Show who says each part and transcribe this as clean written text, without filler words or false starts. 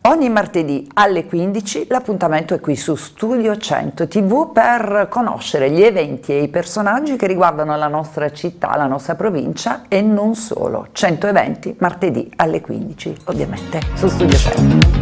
Speaker 1: Ogni martedì alle 15 l'appuntamento è qui su Studio 100 TV per conoscere gli eventi e i personaggi che riguardano la nostra città, la nostra provincia e non solo. 100 eventi martedì alle 15, ovviamente su Studio 100.